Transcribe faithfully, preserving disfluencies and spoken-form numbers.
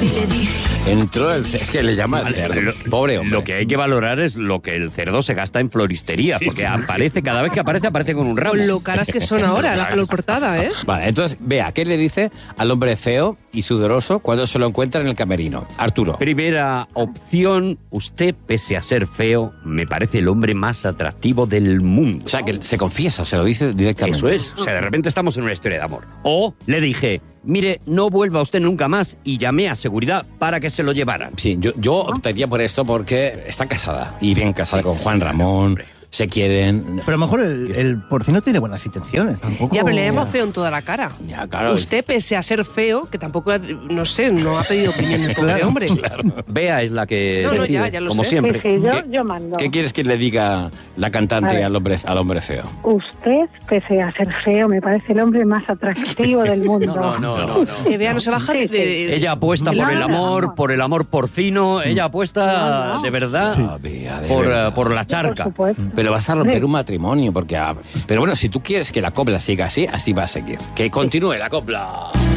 y le dije... Entró el... Es que le llama el cerdo. Lo, Pobre hombre. Lo que hay que valorar es lo que el cerdo se gasta en floristería, porque aparece, cada vez que aparece, aparece con un ramo. Con lo caras que son ahora, la flor portada, ¿eh? Vale, entonces, vea, ¿qué le dice al hombre feo y sudoroso cuando se lo encuentra en el camerino? Arturo. Primera opción, usted, pese a ser feo, me parece el hombre más atractivo del mundo. O sea, que se confiesa, se lo dice directamente. Eso es. O sea, de repente estamos en una historia de amor. O le dije, mire, no vuelva usted nunca más, y llamé a seguridad para que se lo llevaran. Sí, yo, yo optaría por esto porque está casada, y bien casada con Juan Ramón, se quieren... Pero a lo mejor el, el porcino tiene buenas intenciones, tampoco... Ya, pero le hemos feo en toda la cara. Ya, claro. Usted, pese a ser feo, que tampoco, no sé, no ha pedido opinión el pobre hombre. Bea es la que No, no, decide, ya, ya lo como sé. siempre. Sí, sí, yo, ¿Qué- yo mando. ¿Qué quieres que le diga la cantante al hombre, al hombre feo? Usted, pese a ser feo, me parece el hombre más atractivo del mundo. No, no, no, no. Que Bea no se baja de... de- Ella apuesta por el amor, por el amor porcino, ella apuesta No, no. de verdad Ah, Bea, de por, verdad. eh, por la Por charca. supuesto. Pero vas a romper un matrimonio, porque... ah, pero bueno, si tú quieres que la copla siga así, así va a seguir. Que continúe la copla.